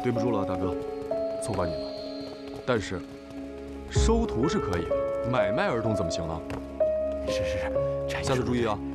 对不住了，大哥，错怪你了。但是，收徒是可以，买卖儿童怎么行呢？ 是， 下次注意啊。